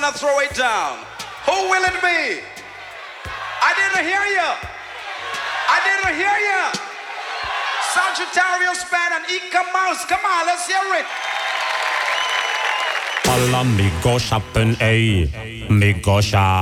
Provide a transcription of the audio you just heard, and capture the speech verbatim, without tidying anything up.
wanna throw it down. Who will it be? I didn't hear you. I didn't hear you. Sagittarius Band and Ika Mouse. Come on, let's hear it. Alla mig går shoppen ej, mig går shop.